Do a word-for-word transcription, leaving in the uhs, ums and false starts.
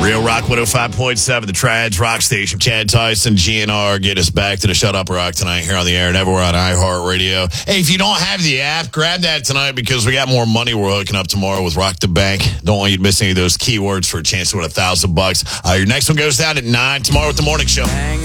Real Rock one oh five point seven, the Trads Rock Station. Chad Tyson, G N R, get us back to the Shut Up Rock tonight here on the air and everywhere on iHeartRadio. Hey, if you don't have the app, grab that tonight because we got more money we're hooking up tomorrow with Rock the Bank. Don't want you to miss any of those keywords for a chance to win a thousand bucks. Uh, your next one goes down at nine tomorrow with the morning show.